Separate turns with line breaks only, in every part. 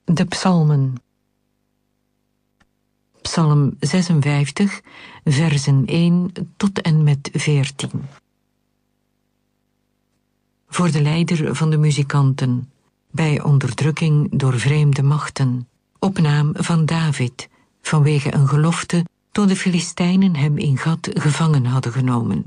De psalmen. Psalm 56, versen 1 tot en met 14. Voor de leider van de muzikanten, bij onderdrukking door vreemde machten, op naam van David, vanwege een gelofte toen de Filistijnen hem in Gat gevangen hadden genomen.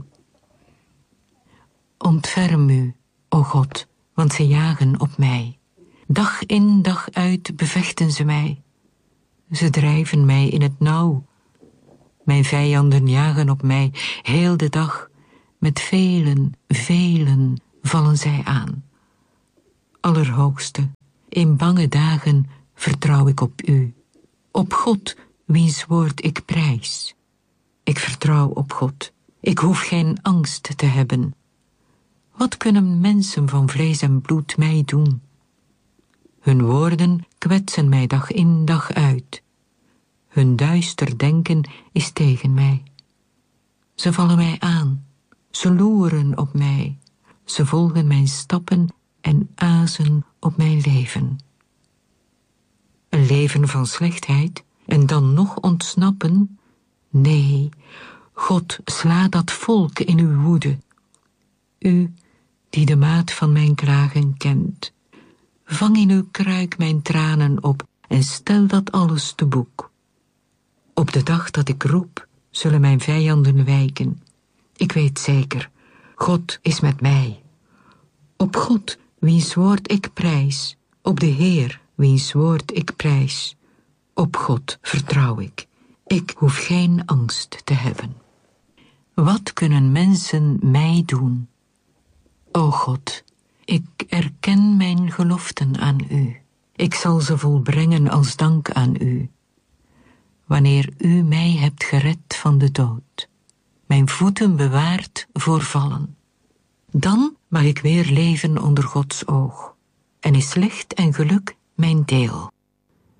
Ontferm u, o God, want ze jagen op mij. Dag in dag uit bevechten ze mij. Ze drijven mij in het nauw. Mijn vijanden jagen op mij heel de dag. Met velen, velen vallen zij aan. Allerhoogste, in bange dagen vertrouw ik op u. Op God, wiens woord ik prijs. Ik vertrouw op God. Ik hoef geen angst te hebben. Wat kunnen mensen van vlees en bloed mij doen? Hun woorden kwetsen mij dag in dag uit. Hun duister denken is tegen mij. Ze vallen mij aan, ze loeren op mij. Ze volgen mijn stappen en azen op mijn leven. Een leven van slechtheid en dan nog ontsnappen? Nee, God, sla dat volk in uw woede. U, die de maat van mijn klagen kent. Vang in uw kruik mijn tranen op en stel dat alles te boek. Op de dag dat ik roep, zullen mijn vijanden wijken. Ik weet zeker, God is met mij. Op God, wiens woord ik prijs. Op de Heer, wiens woord ik prijs. Op God vertrouw ik. Ik hoef geen angst te hebben. Wat kunnen mensen mij doen? O God, ik erken mijn geloften aan u. Ik zal ze volbrengen als dank aan u. Wanneer u mij hebt gered van de dood, mijn voeten bewaard voor vallen, dan mag ik weer leven onder Gods oog en is licht en geluk mijn deel.